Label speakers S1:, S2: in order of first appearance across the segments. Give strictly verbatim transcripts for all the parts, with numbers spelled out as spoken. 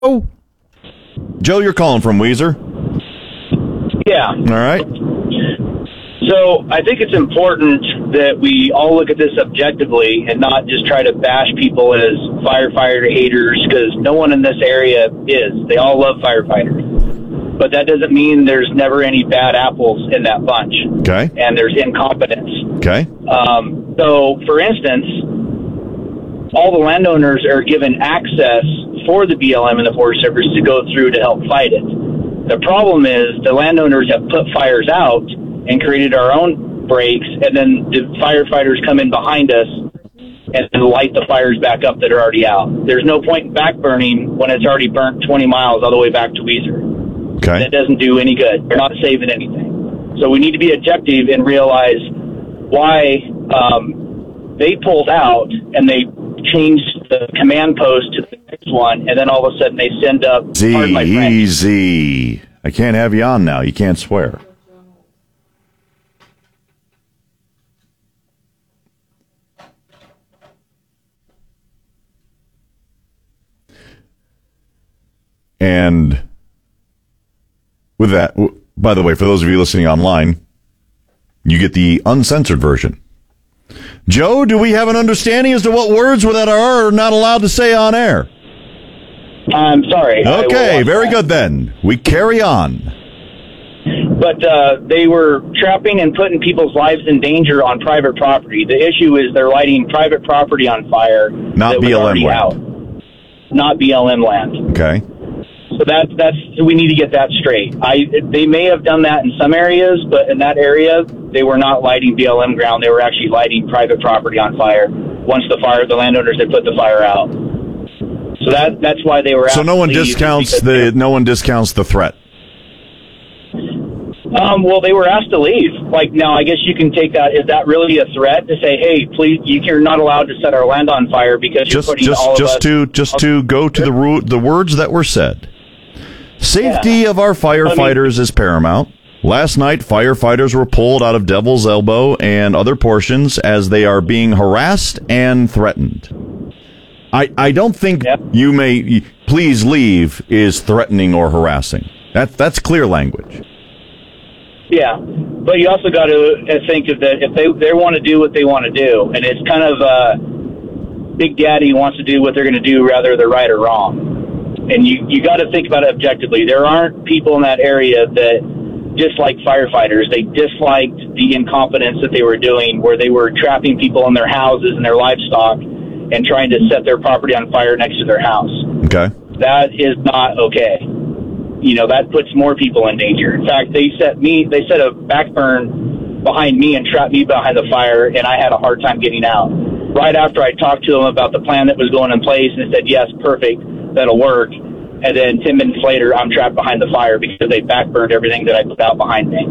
S1: Joe? Joe, you're calling from Weiser?
S2: Yeah.
S1: All right.
S2: So I think it's important that we all look at this objectively and not just try to bash people as firefighter haters, because no one in this area is. They all love firefighters. But that doesn't mean there's never any bad apples in that bunch.
S1: Okay.
S2: And there's incompetence.
S1: Okay.
S2: Um, so, for instance, all the landowners are given access for the B L M and the Forest Service to go through to help fight it. The problem is the landowners have put fires out and created our own breaks, and then the firefighters come in behind us and light the fires back up that are already out. There's no point in back burning when it's already burnt twenty miles all the way back to Weiser.
S1: Okay.
S2: That doesn't do any good. You're not saving anything. So we need to be objective and realize why um, they pulled out and they changed the command post to the next one, and then all of a sudden they send up...
S1: Easy. I can't have you on now. You can't swear. And with that, by the way, for those of you listening online, you get the uncensored version. Joe, do we have an understanding as to what words that are not allowed to say on air?
S2: I'm sorry.
S1: Okay, very that. good then. We carry on.
S2: But uh, they were trapping and putting people's lives in danger on private property. The issue is they're lighting private property on fire.
S1: Not B L M land.
S2: Out. Not B L M land.
S1: Okay.
S2: So that's that's we need to get that straight. I they may have done that in some areas, but in that area they were not lighting B L M ground. They were actually lighting private property on fire. Once the fire, the landowners had put the fire out. So that that's why they were.
S1: So no one discounts the no one discounts the threat.
S2: Um, well, they were asked to leave. Like now, I guess you can take that. Is that really a threat to say, "Hey, please, you're not allowed to set our land on fire because
S1: just
S2: you're putting
S1: just
S2: all
S1: just
S2: of us
S1: to just to go to the ro- the words that were said." Safety
S2: yeah.
S1: of our firefighters I mean, is paramount. Last night, firefighters were pulled out of Devil's Elbow and other portions as they are being harassed and threatened. I, I don't think yep. you may, please leave, is threatening or harassing. That That's clear language.
S2: Yeah, but you also got to think of that if they, they want to do what they want to do, and it's kind of uh, Big Daddy wants to do what they're going to do, rather they're right or wrong. And you, you got to think about it objectively. There aren't people in that area that dislike firefighters. They disliked the incompetence that they were doing, where they were trapping people in their houses and their livestock and trying to set their property on fire next to their house.
S1: Okay.
S2: That is not okay. You know, that puts more people in danger. In fact, they set me, they set a backburn behind me and trapped me behind the fire, and I had a hard time getting out. Right after I talked to them about the plan that was going in place, and they said, yes, perfect, that'll work. And then ten minutes later, I'm trapped behind the fire because they backburned everything that I put out behind me.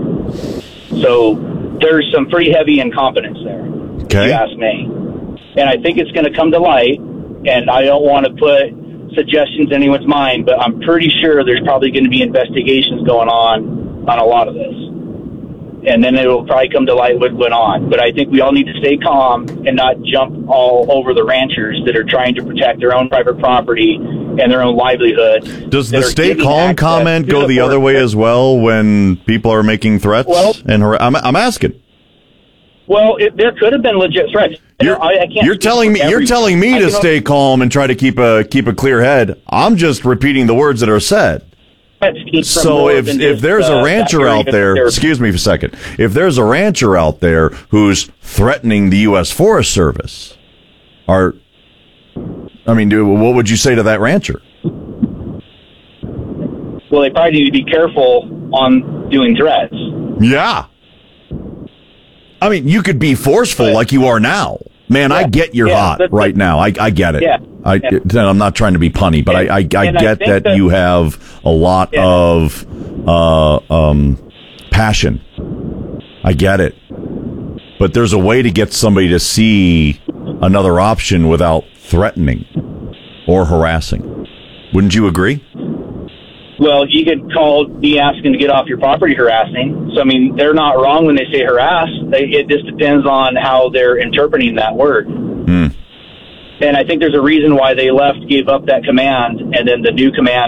S2: So there's some pretty heavy incompetence there,
S1: okay.
S2: if you ask me. And I think it's going to come to light, and I don't want to put suggestions in anyone's mind, but I'm pretty sure there's probably going to be investigations going on on a lot of this. And then it will probably come to light what went on. But I think we all need to stay calm and not jump all over the ranchers that are trying to protect their own private property and their own livelihood.
S1: Does the stay calm comment go the other way as well when people are making threats?
S2: Well,
S1: and har- I'm, I'm asking.
S2: Well, it, there could have been legit threats.
S1: You're,
S2: I, I can't
S1: you're telling me you're telling me to stay calm and try to keep a keep a clear head. I'm just repeating the words that are said. So if if there's a rancher out there, excuse me for a second, if there's a rancher out there who's threatening the U S Forest Service, are I mean, do, what would you say to that rancher?
S2: Well, they probably need to be careful on doing threats.
S1: Yeah. I mean, you could be forceful but, like you are now. Man, yeah, I get you're yeah, hot right now. I, I get it.
S2: Yeah,
S1: I,
S2: yeah.
S1: I'm not trying to be punny, but and, I, I, I get I that, that you have a lot yeah. of uh, um, passion. I get it. But there's a way to get somebody to see another option without threatening or harassing. Wouldn't you agree?
S2: Well, you could call me asking to get off your property harassing. So, I mean, they're not wrong when they say harass. They, it just depends on how they're interpreting that word.
S1: Hmm.
S2: And I think there's a reason why they left, gave up that command, and then the new command